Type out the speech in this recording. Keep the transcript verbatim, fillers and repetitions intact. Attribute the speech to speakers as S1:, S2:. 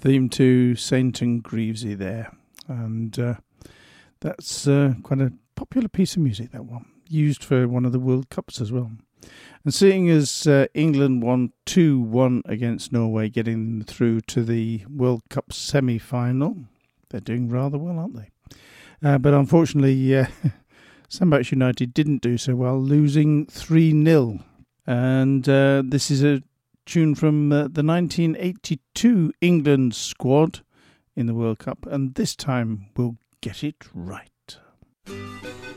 S1: theme to Saint and Greavesy there. And uh, that's uh, quite a popular piece of music, that one. Used for one of the World Cups as well. And seeing as uh, England won two one against Norway, getting through to the World Cup semi-final, they're doing rather well, aren't they? Uh, but unfortunately, uh, Sandbach United didn't do so well, losing three nil. And uh, this is a tune from uh, the nineteen eighty-two England squad in the World Cup, and this time we'll get it right.